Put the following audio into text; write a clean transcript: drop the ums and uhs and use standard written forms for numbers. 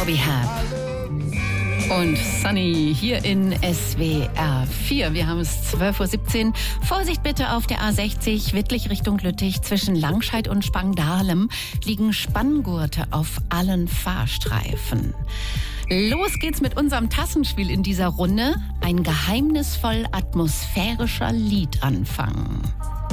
Rehab. Und Sunny hier in SWR 4. Wir haben es 12.17 Uhr. Vorsicht bitte auf der A60 Wittlich Richtung Lüttich. Zwischen Langscheid und Spangdahlem liegen Spanngurte auf allen Fahrstreifen. Los geht's mit unserem Tassenspiel in dieser Runde. Ein geheimnisvoll atmosphärischer Liedanfang.